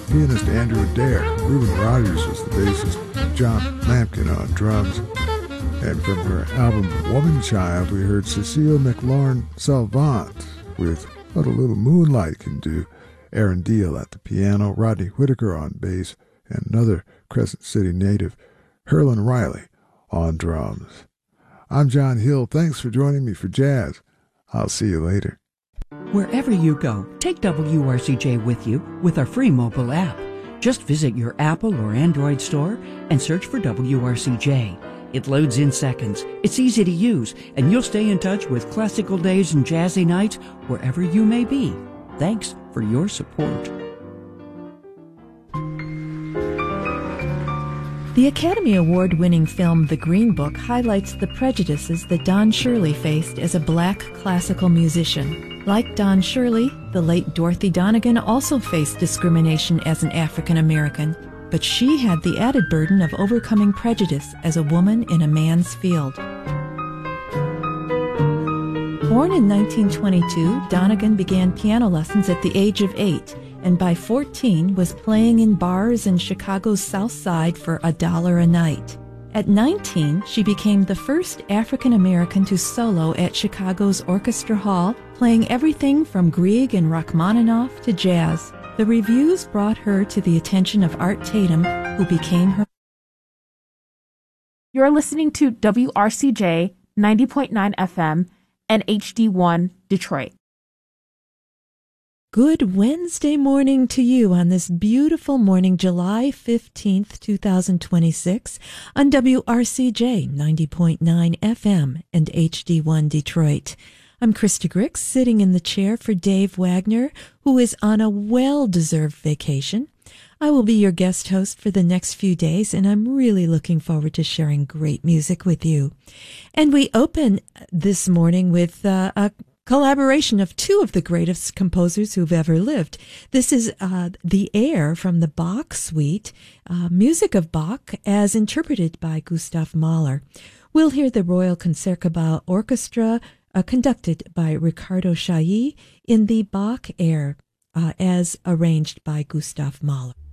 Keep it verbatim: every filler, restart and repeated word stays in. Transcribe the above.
pianist Andrew Adair. Reuben Rogers was the bassist. John Lampkin on drums. And from her album Woman Child, we heard Cecile McLaurin Salvant with What a Little Moonlight Can Do. Aaron Deal at the piano, Rodney Whitaker on bass, and another Crescent City native, Herlin Riley, on drums. I'm John Hill. Thanks for joining me for Jazz. I'll see you later. Wherever you go, take W R C J with you with our free mobile app. Just visit your Apple or Android store and search for W R C J. It loads in seconds, it's easy to use, and you'll stay in touch with classical days and jazzy nights wherever you may be. Thanks for your support. The Academy Award-winning film The Green Book highlights the prejudices that Don Shirley faced as a black classical musician. Like Don Shirley, the late Dorothy Donegan also faced discrimination as an African American, but she had the added burden of overcoming prejudice as a woman in a man's field. Born in nineteen twenty-two, Donegan began piano lessons at the age of eight, and by fourteen was playing in bars in Chicago's South Side for a dollar a night. At nineteen, she became the first African American to solo at Chicago's Orchestra Hall, playing everything from Grieg and Rachmaninoff to jazz. The reviews brought her to the attention of Art Tatum, who became her. You're listening to W R C J ninety point nine F M and H D one Detroit. Good Wednesday morning to you on this beautiful morning, July fifteenth, twenty twenty-six, on W R C J ninety point nine F M and H D one Detroit. I'm Krista Grix, sitting in the chair for Dave Wagner, who is on a well-deserved vacation. I will be your guest host for the next few days, and I'm really looking forward to sharing great music with you. And we open this morning with uh, a collaboration of two of the greatest composers who've ever lived. This is uh, The Air from the Bach Suite, uh, music of Bach as interpreted by Gustav Mahler. We'll hear the Royal Concertgebouw Orchestra uh, conducted by Ricardo Chailly in the Bach Air uh, as arranged by Gustav Mahler.